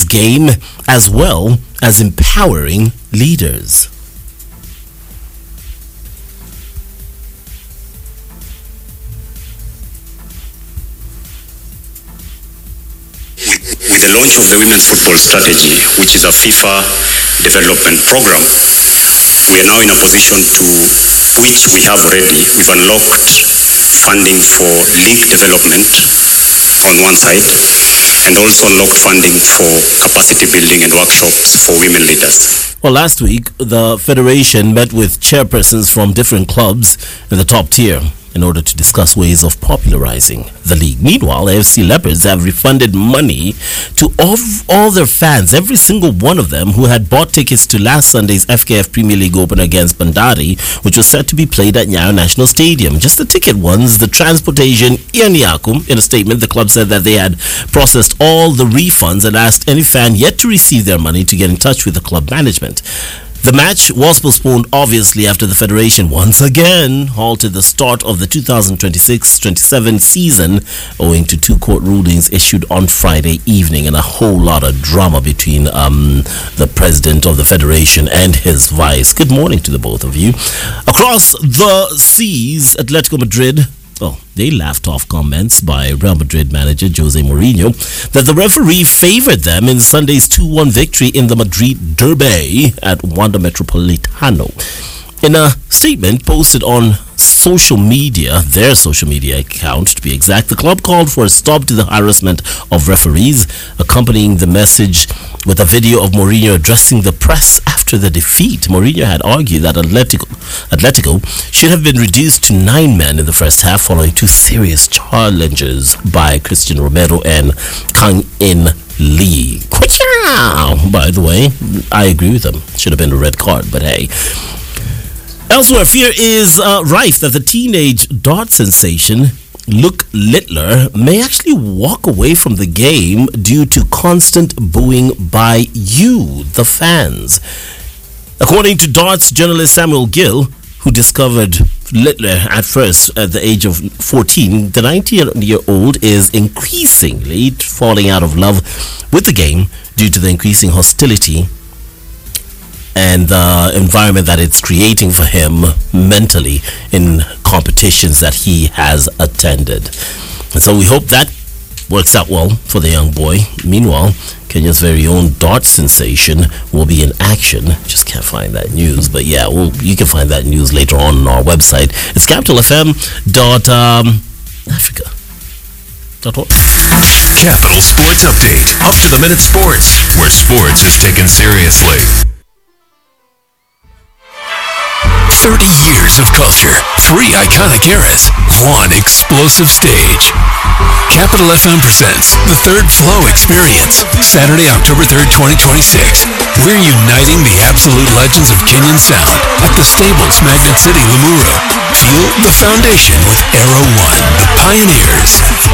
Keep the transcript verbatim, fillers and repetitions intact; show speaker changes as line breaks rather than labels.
game as well as empowering leaders.
With the launch of the Women's Football Strategy, which is a FIFA development program, we are now in a position to, which we have already, we've unlocked funding for league development on one side, and also unlocked funding for capacity building and workshops for women leaders.
Well, last week, the Federation met with chairpersons from different clubs in the top tier in order to discuss ways of popularizing the league. Meanwhile, A F C Leopards have refunded money to all, all their fans, every single one of them who had bought tickets to last Sunday's F K F Premier League opener against Bandari, which was set to be played at Nyayo National Stadium. Just the ticket ones, the transportation, Ianiakum. In a statement, the club said that they had processed all the refunds and asked any fan yet to receive their money to get in touch with the club management. The match was postponed, obviously, after the Federation once again halted the start of the two thousand twenty-six twenty-seven season owing to two court rulings issued on Friday evening and a whole lot of drama between um, the president of the Federation and his vice. Good morning to the both of you. Across the seas, Atletico Madrid, well, they laughed off comments by Real Madrid manager Jose Mourinho that the referee favored them in Sunday's two one victory in the Madrid Derby at Wanda Metropolitano. In a statement posted on social media, their social media account to be exact, the club called for a stop to the harassment of referees, accompanying the message with a video of Mourinho addressing the press after the defeat. Mourinho had argued that Atletico, Atletico should have been reduced to nine men in the first half following two serious challenges by Christian Romero and Kang In Lee. By the way, I agree with him. Should have been a red card, but hey. Elsewhere, fear is uh, rife that the teenage dart sensation Luke Littler may actually walk away from the game due to constant booing by you, the fans. According to darts journalist Samuel Gill, who discovered Littler at first at the age of fourteen, the nineteen-year-old is increasingly falling out of love with the game due to the increasing hostility and the environment that it's creating for him mentally in competitions that he has attended. And so we hope that works out well for the young boy. Meanwhile, Kenya's very own dart sensation will be in action. Just can't find that news, but yeah, well, you can find that news later on on our website. It's capital F M dot um, Africa. Dot org.
Capital Sports Update. Up to the minute sports, where sports is taken seriously. thirty years of culture, three iconic eras, one explosive stage. Capital F M presents the Third Flow Experience, Saturday, October third, twenty twenty-six. We're uniting the absolute legends of Kenyan sound at the Stables Magnet City, Limuru. Feel the foundation with Aero One, the pioneers.